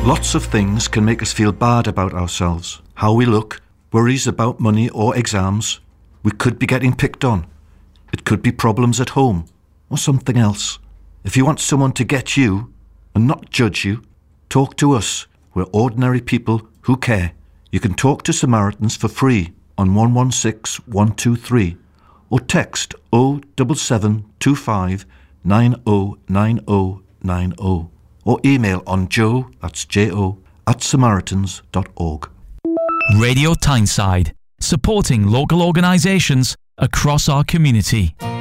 Lots of things can make us feel bad about ourselves. How we look, worries about money or exams. We could be getting picked on. It could be problems at home or something else. If you want someone to get you and not judge you, talk to us. We're ordinary people who care. You can talk to Samaritans for free on 116 123 or text 07725 909090 or email on joe, that's J-O, @samaritans.org. Radio Tyneside, supporting local organisations across our community.